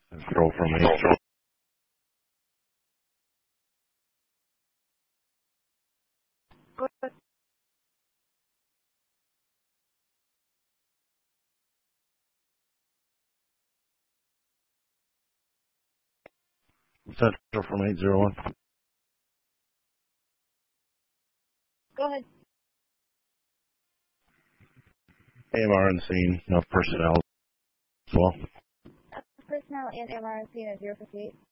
Central from 8. Good. Central from 801. Go ahead. AMR and scene, no personnel as well. Personnel and MR scene at 058.